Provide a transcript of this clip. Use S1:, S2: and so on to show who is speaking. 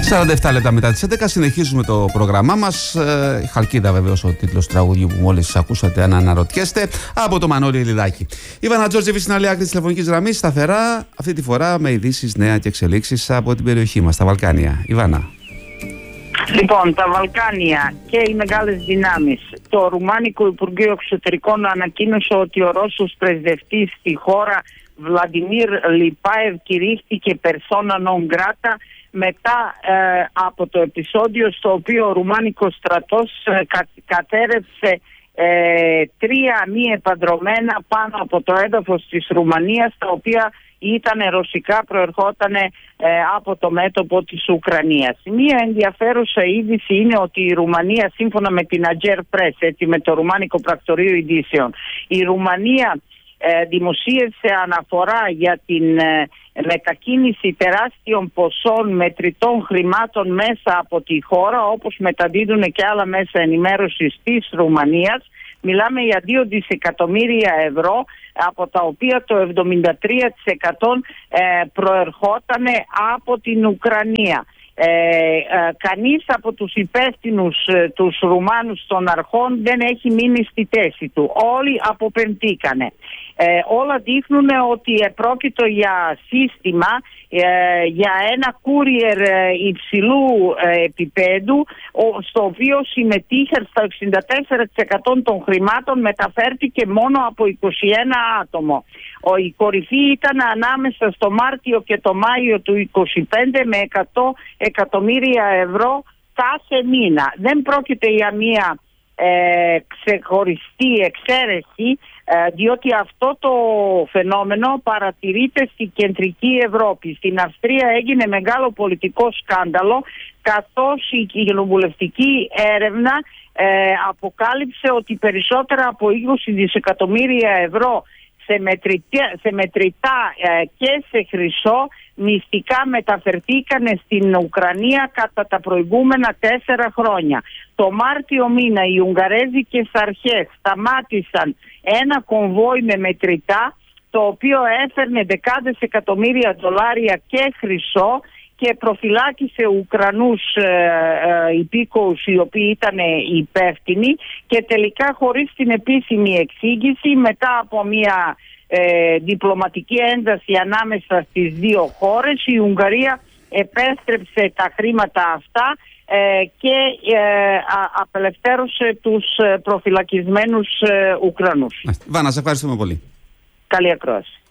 S1: 47 λεπτά μετά τις 11 συνεχίζουμε το πρόγραμμά μας. Χαλκίδα βεβαίως ο τίτλος του τραγουδιού που μόλις ακούσατε, αν αναρωτιέστε, από το Μανώλη Λιδάκη. Η Βάνα Τζόρτζεβιτ στην άλλη άκρη της τηλεφωνικής γραμμής, σταθερά, αυτή τη φορά με ειδήσεις, νέα και εξελίξεις από την περιοχή μας, τα Βαλκάνια. Η Βάνα.
S2: Λοιπόν, τα Βαλκάνια και οι μεγάλες δυνάμεις. Το Ρουμάνικο Υπουργείο Εξωτερικών ανακοίνωσε ότι ο Ρώσος πρεσβευτής στη χώρα, Βλαντιμίρ Λιπάεβ, κηρύχθηκε persona non grata μετά από το επεισόδιο στο οποίο ο Ρουμάνικος στρατός κατέρευσε 3 μη επανδρωμένα πάνω από το έδαφος της Ρουμανίας, τα οποία ήταν ρωσικά, προερχόταν από το μέτωπο της Ουκρανίας. Μία ενδιαφέρουσα είδηση είναι ότι η Ρουμανία, σύμφωνα με την Agir Press, έτσι, με το Ρουμάνικο Πρακτορείο Ειδήσεων, η Ρουμανία δημοσίευσε αναφορά για την μετακίνηση τεράστιων ποσών μετρητών χρημάτων μέσα από τη χώρα, όπως μεταδίδουν και άλλα μέσα ενημέρωσης της Ρουμανίας. Μιλάμε για 2 δισεκατομμύρια ευρώ, από τα οποία το 73% προερχόταν από την Ουκρανία. Κανείς από τους υπεύθυνους, τους Ρουμάνους των αρχών, δεν έχει μείνει στη θέση του. Όλοι αποπεμπτήκανε. Όλα δείχνουν ότι πρόκειτο για σύστημα, για ένα courier υψηλού επίπεδου, στο οποίο συμμετείχε στο 64% των χρημάτων, μεταφέρθηκε μόνο από 21 άτομο. Η κορυφή ήταν ανάμεσα στο Μάρτιο και το Μάιο του 2025 με 100 εκατομμύρια ευρώ κάθε μήνα. Δεν πρόκειται για μία ξεχωριστή εξαίρεση, διότι αυτό το φαινόμενο παρατηρείται στη κεντρική Ευρώπη. Στην Αυστρία έγινε μεγάλο πολιτικό σκάνδαλο, καθώς η κοινοβουλευτική έρευνα αποκάλυψε ότι περισσότερα από 20 δισεκατομμύρια ευρώ σε μετρητά και σε χρυσό μυστικά μεταφερθήκανε στην Ουκρανία κατά τα προηγούμενα 4 χρόνια. Το Μάρτιο μήνα οι Ουγγαρέζικες αρχές σταμάτησαν ένα κομβόι με μετρητά, το οποίο έφερνε δεκάδες εκατομμύρια δολάρια και χρυσό, και προφυλάκησε Ουκρανούς υπήκοους οι οποίοι ήταν υπεύθυνοι, και τελικά, χωρίς την επίσημη εξήγηση, μετά από μια διπλωματική ένταση ανάμεσα στις δύο χώρες, η Ουγγαρία επέστρεψε τα χρήματα αυτά και απελευθέρωσε τους προφυλακισμένους Ουκρανούς.
S1: Βάνα, σε ευχαριστούμε πολύ.
S2: Καλή ακρόαση.